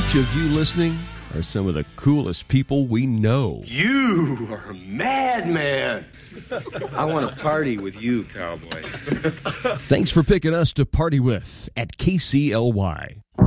Each of you listening are some of the coolest people we know. You are a madman. I want to party with you, cowboy. Thanks for picking us to party with at KCLY.